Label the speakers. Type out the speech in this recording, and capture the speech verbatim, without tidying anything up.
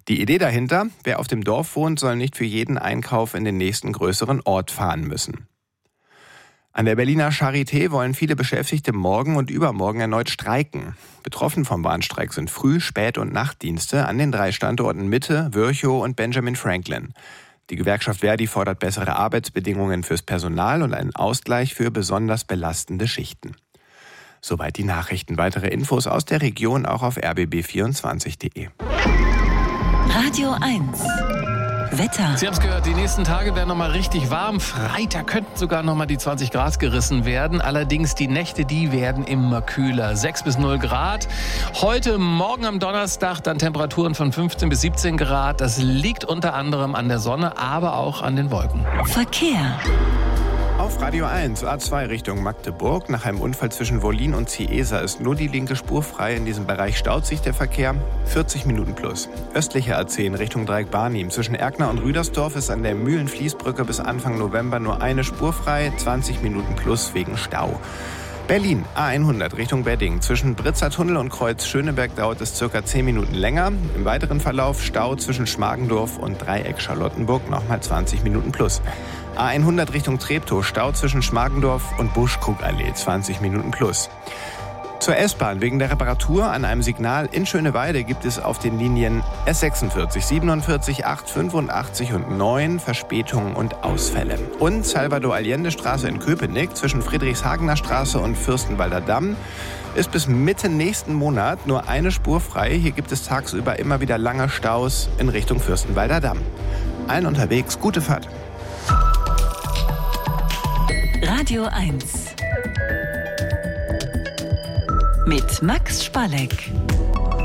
Speaker 1: Die Idee dahinter: Wer auf dem Dorf wohnt, soll nicht für jeden Einkauf in den nächsten größeren Ort fahren müssen. An der Berliner Charité wollen viele Beschäftigte morgen und übermorgen erneut streiken. Betroffen vom Warnstreik sind Früh-, Spät- und Nachtdienste an den drei Standorten Mitte, Virchow und Benjamin Franklin. Die Gewerkschaft Verdi fordert bessere Arbeitsbedingungen fürs Personal und einen Ausgleich für besonders belastende Schichten. Soweit die Nachrichten. Weitere Infos aus der Region auch auf r b b vierundzwanzig punkt de.
Speaker 2: Radio eins. Wetter.
Speaker 3: Sie haben es gehört, die nächsten Tage werden nochmal richtig warm. Freitag könnten sogar nochmal die zwanzig Grad gerissen werden. Allerdings die Nächte, die werden immer kühler. sechs bis null Grad. Heute, morgen am Donnerstag dann Temperaturen von fünfzehn bis siebzehn Grad. Das liegt unter anderem an der Sonne, aber auch an den Wolken.
Speaker 2: Verkehr.
Speaker 1: Auf Radio eins, A zwei Richtung Magdeburg. Nach einem Unfall zwischen Wollin und Ciesa ist nur die linke Spur frei. In diesem Bereich staut sich der Verkehr. vierzig Minuten plus. Östliche A zehn Richtung Dreieck Barnim. Zwischen Erkner und Rüdersdorf ist an der Mühlenfließbrücke bis Anfang November nur eine Spur frei. zwanzig Minuten plus wegen Stau. Berlin, A hundert Richtung Wedding. Zwischen Britzer Tunnel und Kreuz Schöneberg dauert es circa zehn Minuten länger. Im weiteren Verlauf Stau zwischen Schmargendorf und Dreieck Charlottenburg nochmal zwanzig Minuten plus. A hundert Richtung Treptow, Stau zwischen Schmargendorf und Buschkrugallee, zwanzig Minuten plus. Zur S-Bahn. Wegen der Reparatur an einem Signal in Schöneweide gibt es auf den Linien S sechsundvierzig, siebenundvierzig, acht, fünfundachtzig und neun Verspätungen und Ausfälle. Und Salvador-Allende-Straße in Köpenick zwischen Friedrichshagener Straße und Fürstenwalder Damm ist bis Mitte nächsten Monat nur eine Spur frei. Hier gibt es tagsüber immer wieder lange Staus in Richtung Fürstenwalder Damm. Allen unterwegs gute Fahrt.
Speaker 2: Radio eins. Mit Max Spalleck.